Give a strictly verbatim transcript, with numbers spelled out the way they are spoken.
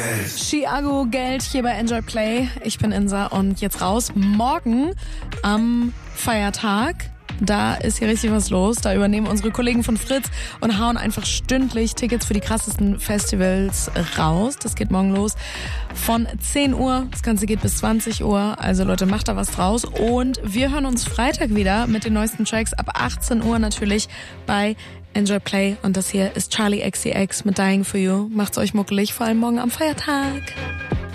Geld. Chiago Geld hier bei Enjoy Play. Ich bin Insa und jetzt raus. Morgen am Feiertag, da ist hier richtig was los. Da übernehmen unsere Kollegen von Fritz und hauen einfach stündlich Tickets für die krassesten Festivals raus. Das geht morgen los von zehn Uhr. Das Ganze geht bis zwanzig Uhr. Also Leute, macht da was draus. Und wir hören uns Freitag wieder mit den neuesten Tracks ab achtzehn Uhr natürlich bei Enjoy Play. Und das hier ist Charlie X C X mit Dying For You. Macht's euch muckelig, vor allem morgen am Feiertag.